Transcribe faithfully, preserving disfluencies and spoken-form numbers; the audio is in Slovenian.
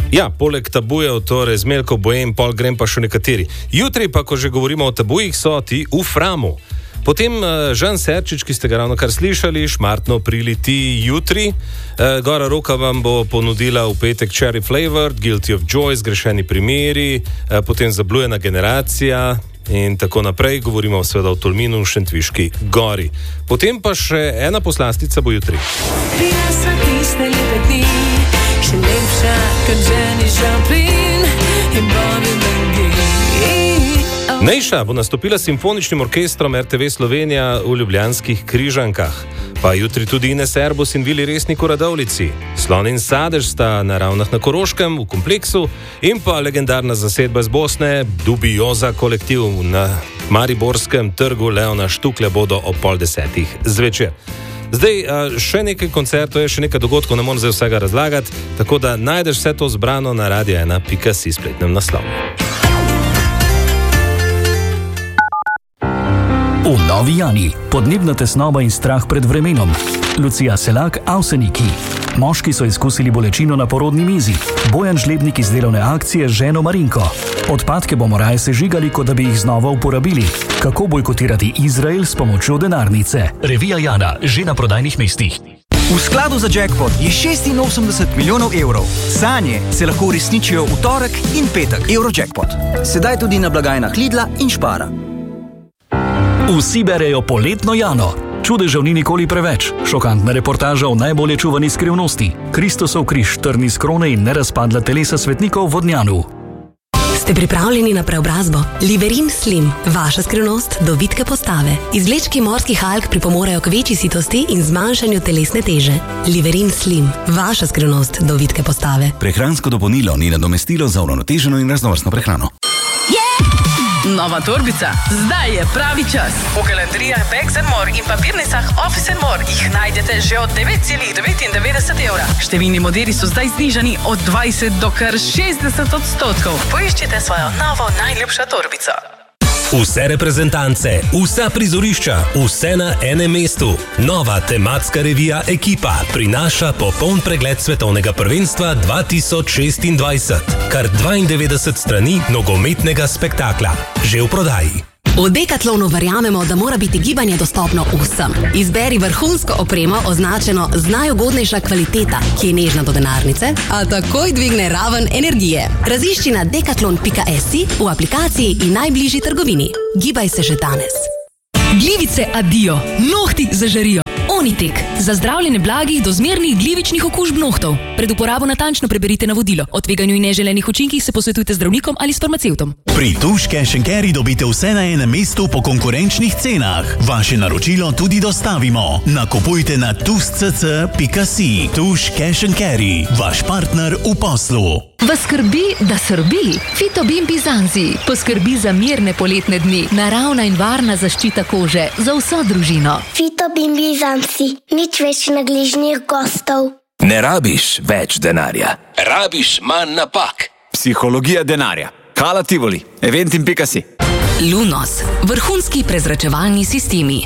Ja, poleg tabujev, torej Zmeljko, Bojem, Pol Grem pa še nekateri. Jutri pa, ko že govorimo o tabujih, so ti v Framu. Potem uh, Žan Serčič, ki ste ga ravno kar slišali, Šmartno prileti jutri. Uh, Gora Roka vam bo ponudila v petek Cherry Flavored, Guilty of Joy, Zgrešeni primeri, uh, potem Zablujena generacija in tako naprej. Govorimo seveda o Tolminu, Šentviški gori. Potem pa še ena poslastica bo jutri. Prijasna tiste lepe dni, še lepša kot Jenny Joplin in Bobby McGee. Nejša bo nastopila s simfoničnim orkestrom er te ve Slovenija v ljubljanskih Križankah. Pa jutri tudi Ines Erbus in Vili Resnik v Radovljici. Slon in sadež sta na Ravnah na Koroškem v kompleksu in pa legendarna zasedba iz Bosne, Dubioza kolektiv na Mariborskem trgu Leona Štukle bodo ob pol desetih zvečer. Zdaj, še nekaj koncertov, je še nekaj dogodkov, ne morem zdaj vsega razlagati, tako da najdeš vse to zbrano na radio ena pika si spletnem naslovu. V Novi Jani, podnebna tesnoba in strah pred vremenom. Lucija Selak, Avseniki. Moški so izkusili bolečino na porodni mizi. Bojan Žlebnik iz delovne akcije z ženo Marinko. Odpadke bomo raje sežigali, kot da bi jih znova uporabili. Kako bojkotirati Izrael s pomočjo denarnice? Revija Jana, že na prodajnih mestih. V skladu za jackpot je šestinosemdeset milijonov evrov. Sanje se lahko uresničijo v torek in petek. Eurojackpot. Sedaj tudi na blagajnah Lidla in Špara. Vsi berejo poletno Jano. Čudežev ni nikoli preveč. Šokantna reportaža o najbolje čuvani skrivnosti. Kristosov križ, trni z krone in nerazpadla telesa svetnikov v Vodnjanu. Ste pripravljeni na preobrazbo? Liverin Slim, vaša skrivnost do vitke postave. Izvlečki morskih alg pripomorejo k večji sitosti in zmanjšanju telesne teže. Liverin Slim, vaša skrivnost do vitke postave. Prehransko dopolnilo ni nadomestilo za uravnoteženo in raznovrstno prehrano. Nova torbica. Zdaj je pravi čas. V galanterijah Bags and More in papirnicah Office and More jih najdete že od devet celih devetindevetdeset evra. Številni modeli so zdaj znižani od dvajset do kar šestdeset odstotkov. Poiščite svojo novo najljubšo torbico. Vse reprezentance, vsa prizorišča, vse na enem mestu. Nova tematska revija Ekipa prinaša popoln pregled svetovnega prvenstva dva tisoč šestindvajset. Kar dvaindevetdeset strani nogometnega spektakla. Že v prodaji. V Decathlonu verjamemo, da mora biti gibanje dostopno vsem. Izberi vrhunsko opremo označeno z najugodnejša kvaliteta, ki je nežna do denarnice, a takoj dvigne raven energije. Razišči na decathlon pika si v aplikaciji in najbližji trgovini. Gibaj se že danes. Glivice adijo, nohti zažarijo. Onitek, za zdravljenje blagih do zmernih glivičnih okužb nohtov. Pred uporabo natančno preberite navodilo. O tveganju in neželenih učinkih se posvetujte z zdravnikom ali s farmacevtom. Pri Tuš Cash and Carry dobite vse na enem mestu po konkurenčnih cenah. Vaše naročilo tudi dostavimo. Nakupujte na tušcc pika si. Tuš Cash and Carry, vaš partner v poslu. Vas skrbi, da srbi? Fitobin Bizanzi poskrbi za mirne poletne dni. Naravna in varna zaščita kože za vso družino. Fitobin Bizanzi, nič več nagližnih gostov. Ne rabiš več denarja, rabiš manj napak. Psihologija denarja. Hala Tivoli, eventim pika si. Lunos, vrhunski prezračevalni sistemi.